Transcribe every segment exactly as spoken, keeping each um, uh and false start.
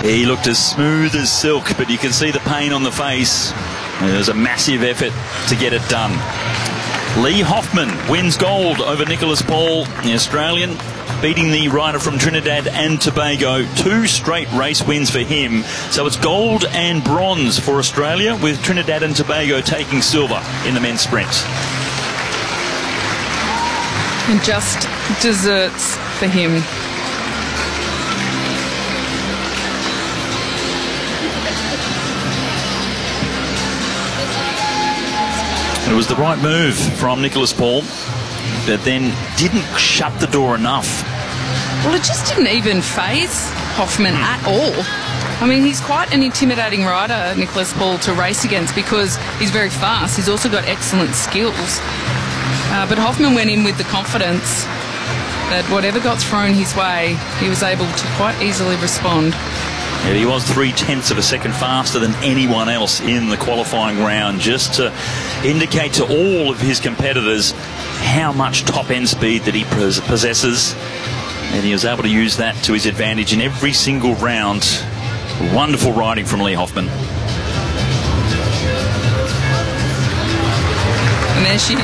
He looked as smooth as silk, but you can see the pain on the face. It was a massive effort to get it done. Lee Hoffman wins gold over Nicholas Paul, the Australian, beating the rider from Trinidad and Tobago. Two straight race wins for him. So it's gold and bronze for Australia, with Trinidad and Tobago taking silver in the men's sprint. And just desserts for him. It was the right move from Nicholas Paul, but then didn't shut the door enough. Well, it just didn't even faze Hoffman at all. I mean, he's quite an intimidating rider, Nicholas Paul, to race against because he's very fast. He's also got excellent skills. Uh, but Hoffman went in with the confidence that whatever got thrown his way, he was able to quite easily respond. Yeah, he was three-tenths of a second faster than anyone else in the qualifying round, just to indicate to all of his competitors how much top-end speed that he possesses. And he was able to use that to his advantage in every single round. Wonderful riding from Lee Hoffman. And there she...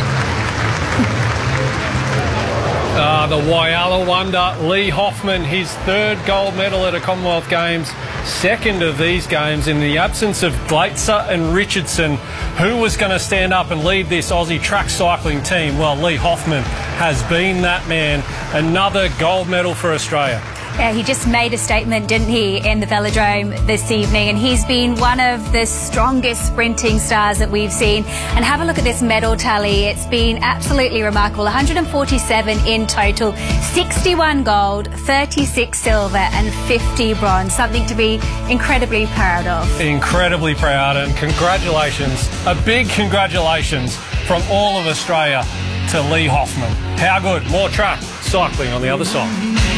Uh, the Whyalla wonder, Lee Hoffman, his third gold medal at a Commonwealth Games, second of these games in the absence of Glaetzer and Richardson. Who was going to stand up and lead this Aussie track cycling team? Well, Lee Hoffman has been that man. Another gold medal for Australia. Yeah, he just made a statement, didn't he, in the Velodrome this evening, and he's been one of the strongest sprinting stars that we've seen. And have a look at this medal tally. It's been absolutely remarkable. one hundred forty-seven in total, sixty-one gold, thirty-six silver and fifty bronze. Something to be incredibly proud of. Incredibly proud, and congratulations, a big congratulations from all of Australia to Lee Hoffman. How good? More track cycling on the other side.